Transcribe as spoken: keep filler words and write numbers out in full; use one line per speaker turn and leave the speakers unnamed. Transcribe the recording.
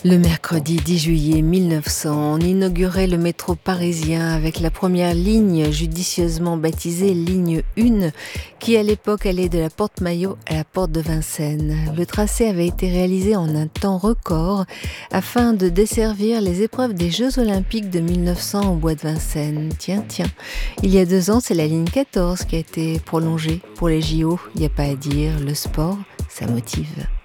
Le mercredi dix juillet mille neuf cents, on inaugurait le métro parisien avec la première ligne judicieusement baptisée ligne un, qui à l'époque allait de la porte Maillot à la porte de Vincennes. Le tracé avait été réalisé en un temps record afin de desservir les épreuves des Jeux Olympiques de mille neuf cents au bois de Vincennes. Tiens, tiens, il y a deux ans, c'est la ligne quatorze qui a été prolongée pour les J O. Il n'y a pas à dire, le sport, ça motive.